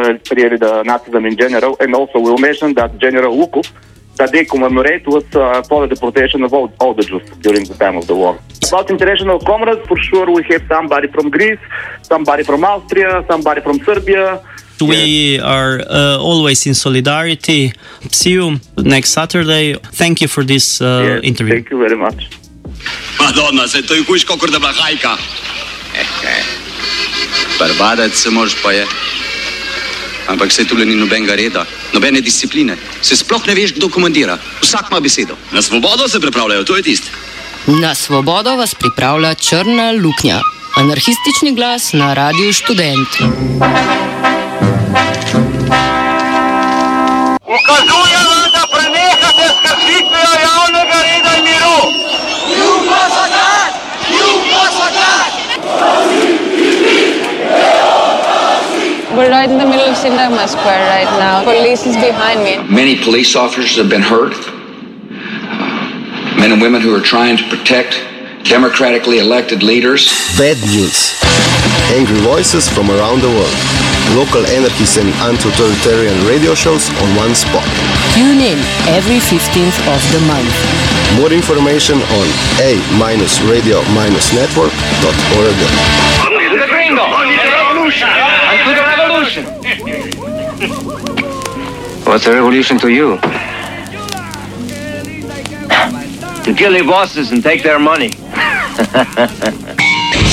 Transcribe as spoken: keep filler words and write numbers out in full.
uh, really the Nazism in general, and also we'll mention that General Lukov, that they commemorate was uh, for the deportation of all, all the Jews during the time of the war. About international comrades, for sure we have somebody from Greece, somebody from Austria, somebody from Serbia. We are uh, always in solidarity. See you next Saturday. Thank you for this uh, yes, interview. Thank you very much. Madonna, se to je huš kakor da bahajka. Barbadac se moraš pa je. Ampak se tule ni nobenega reda, nobene discipline. Se sploh ne veš, kdo komandira. Vsak ima besedo. Na svobodo se pripravljajo, to je tisto. Na svobodo vas pripravlja Črna luknja. Anarhistični glas na Radiu Študent. Ukazujem vam, da prenehate s kršitvijo javnega reda in miru. We're right in the middle of Syntagma Square right now. Police is behind me. Many police officers have been hurt. Uh, men and women who are trying to protect democratically elected leaders. Bad news. Angry voices from around the world. Local anarchist and anti-authoritarian radio shows on one spot. Tune in every fifteenth of the month. More information on a radio network dot org. To the gringo! The revolution! And to the revolution! What's a revolution to you? To kill the bosses and take their money.